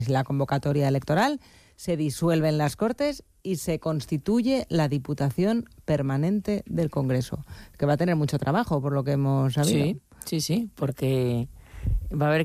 la convocatoria electoral, se disuelven las Cortes y se constituye la Diputación Permanente del Congreso, que va a tener mucho trabajo, por lo que hemos sabido. Sí, porque va a haber